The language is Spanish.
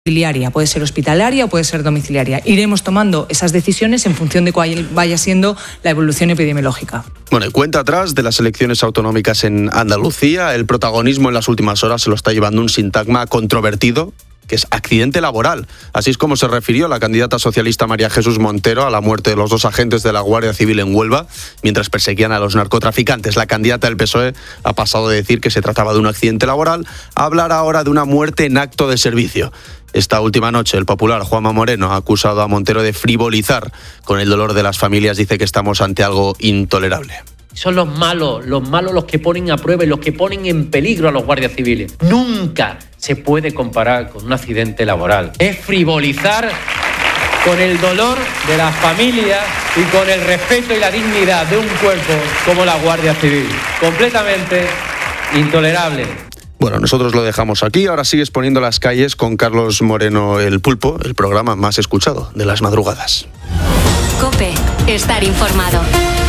domiciliaria, puede ser hospitalaria o puede ser domiciliaria. Iremos tomando esas decisiones en función de cuál vaya siendo la evolución epidemiológica. Bueno, y cuenta atrás de las elecciones autonómicas en Andalucía. El protagonismo en las últimas horas se lo está llevando un sintagma controvertido, que es accidente laboral. Así es como se refirió la candidata socialista María Jesús Montero a la muerte de los 2 agentes de la Guardia Civil en Huelva mientras perseguían a los narcotraficantes. La candidata del PSOE ha pasado de decir que se trataba de un accidente laboral a hablar ahora de una muerte en acto de servicio. Esta última noche, el popular Juanma Moreno ha acusado a Montero de frivolizar con el dolor de las familias. Dice que estamos ante algo intolerable. Son los malos los que ponen a prueba y los que ponen en peligro a los guardias civiles. Nunca se puede comparar con un accidente laboral. Es frivolizar con el dolor de las familias y con el respeto y la dignidad de un cuerpo como la Guardia Civil. Completamente intolerable. Bueno, nosotros lo dejamos aquí. Ahora sigues poniendo las calles con Carlos Moreno El Pulpo, el programa más escuchado de las madrugadas. COPE. Estar informado.